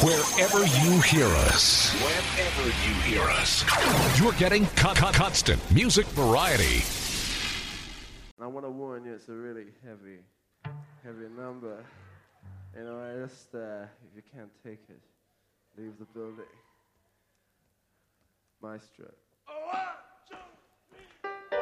Wherever you hear us. Wherever you hear us. You're getting constant music variety. I want to warn you, it's a really heavy number. You know, I just, if you can't take it, leave the building. Maestro. Oh,